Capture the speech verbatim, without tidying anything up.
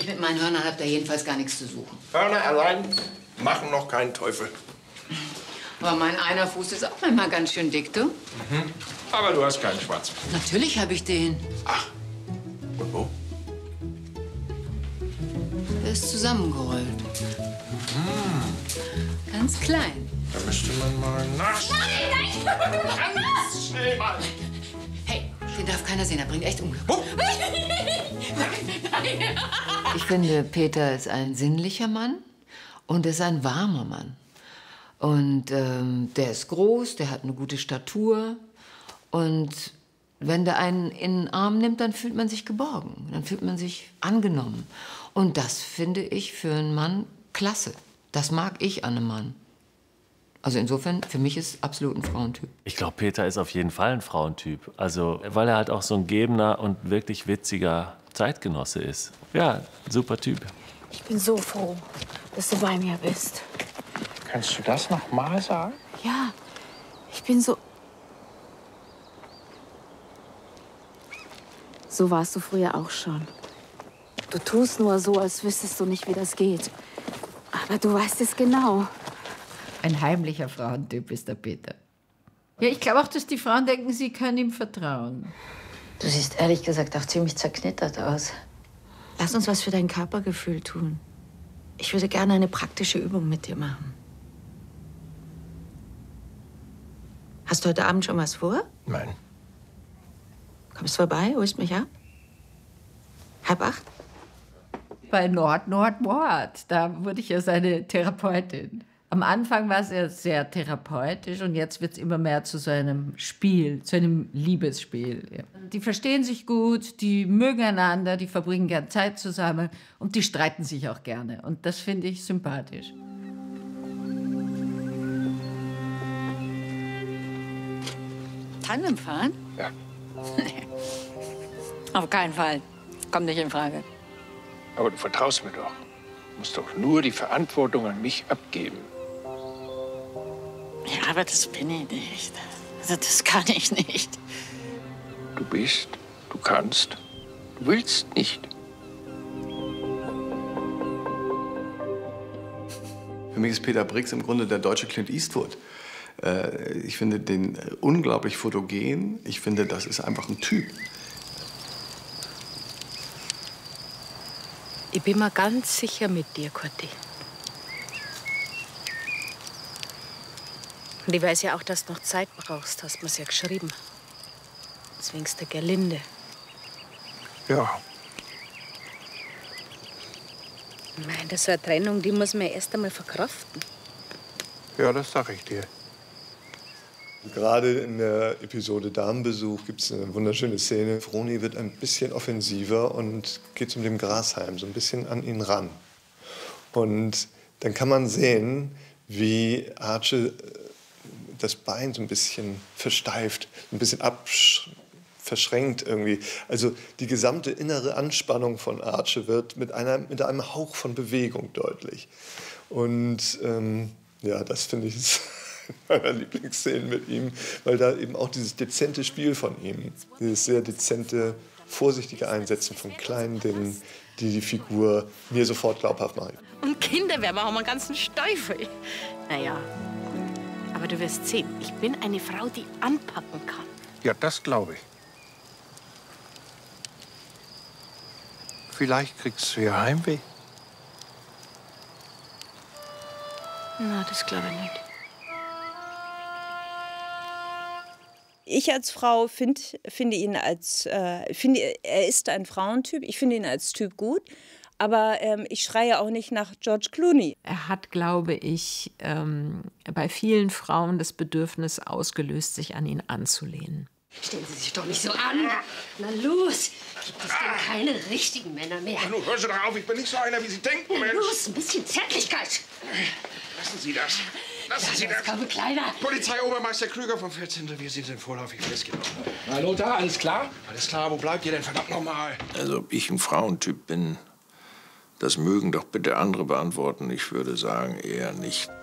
mit meinen Hörnern habt ihr jedenfalls gar nichts zu suchen. Hörner allein machen noch keinen Teufel. Aber mein einer Fuß ist auch manchmal ganz schön dick, du. Mhm. Aber du hast keinen Schwarz. Natürlich habe ich den. Ach, und wo? Der ist zusammengerollt. Hm. Ganz klein. Da müsste man mal nachschauen. Nein, nein! Ganz schnell mal. Hey, den darf keiner sehen, er bringt echt Unglück. Oh. Ich finde, Peter ist ein sinnlicher Mann und er ist ein warmer Mann. Und ähm, der ist groß, der hat eine gute Statur. Und wenn der einen in den Arm nimmt, dann fühlt man sich geborgen. Dann fühlt man sich angenommen. Und das finde ich für einen Mann klasse. Das mag ich an einem Mann. Also insofern, für mich ist absolut ein Frauentyp. Ich glaube, Peter ist auf jeden Fall ein Frauentyp. Also, weil er halt auch so ein gebender und wirklich witziger Zeitgenosse ist. Ja, super Typ. Ich bin so froh, dass du bei mir bist. Kannst du das noch mal sagen? Ja, ich bin so... So warst du früher auch schon. Du tust nur so, als wüsstest du nicht, wie das geht. Aber du weißt es genau. Ein heimlicher Frauentyp ist der Peter. Ja, ich glaube auch, dass die Frauen denken, sie können ihm vertrauen. Du siehst ehrlich gesagt auch ziemlich zerknittert aus. Lass uns was für dein Körpergefühl tun. Ich würde gerne eine praktische Übung mit dir machen. Hast du heute Abend schon was vor? Nein. Kommst vorbei, holst mich ab? Halb acht? Bei Nord, Nord, Mord. Da wurde ich ja seine Therapeutin. Am Anfang war es ja sehr therapeutisch und jetzt wird es immer mehr zu so einem Spiel, zu einem Liebesspiel. Ja. Die verstehen sich gut, die mögen einander, die verbringen gern Zeit zusammen und die streiten sich auch gerne. Und das finde ich sympathisch. Tandem fahren? Ja. Auf keinen Fall. Kommt nicht in Frage. Aber du vertraust mir doch. Du musst doch nur die Verantwortung an mich abgeben. Ja, aber das bin ich nicht. Also das kann ich nicht. Du bist, du kannst, du willst nicht. Für mich ist Peter Brix im Grunde der deutsche Clint Eastwood. Ich finde den unglaublich fotogen. Ich finde, das ist einfach ein Typ. Ich bin mir ganz sicher mit dir, Kurti. Und ich weiß ja auch, dass du noch Zeit brauchst, hast du mir's ja geschrieben. Deswegen ist der Gerlinde. Ja. Ich meine, so eine Trennung, die muss man erst einmal verkraften. Ja, das sag ich dir. Gerade in der Episode Damenbesuch gibt es eine wunderschöne Szene. Vroni wird ein bisschen offensiver und geht zu dem Grashalm so ein bisschen an ihn ran. Und dann kann man sehen, wie Arche das Bein so ein bisschen versteift, ein bisschen verschränkt irgendwie. Also die gesamte innere Anspannung von Arche wird mit, einer, mit einem Hauch von Bewegung deutlich. Und ähm, ja, das finde ich ist meiner Lieblingsszenen mit ihm, weil da eben auch dieses dezente Spiel von ihm, dieses sehr dezente, vorsichtige Einsetzen von kleinen Dingen, die die Figur mir sofort glaubhaft machen. Und Kinderwärmer haben wir einen ganzen Teufel. Naja, aber du wirst sehen, ich bin eine Frau, die anpacken kann. Ja, das glaube ich. Vielleicht kriegst du ja Heimweh. Na, das glaube ich nicht. Ich als Frau find, finde ihn als, äh, finde, er ist ein Frauentyp. Ich finde ihn als Typ gut. Aber ähm, ich schreie auch nicht nach George Clooney. Er hat, glaube ich, ähm, bei vielen Frauen das Bedürfnis ausgelöst, sich an ihn anzulehnen. Stellen Sie sich doch nicht so an. Na los, gibt es denn keine richtigen Männer mehr? Ach, nun, hören Sie doch auf, ich bin nicht so einer, wie Sie denken, Mensch. Los, ein bisschen Zärtlichkeit. Lassen Sie das. Lassen Sie Ja, das das. komme kleiner. Polizeiobermeister Krüger vom vierzehnten Revier, Sie sind vorläufig festgenommen. Na, Lothar, alles klar? Alles klar, wo bleibt ihr denn verdammt nochmal? Also, ob ich ein Frauentyp bin, das mögen doch bitte andere beantworten. Ich würde sagen, eher nicht.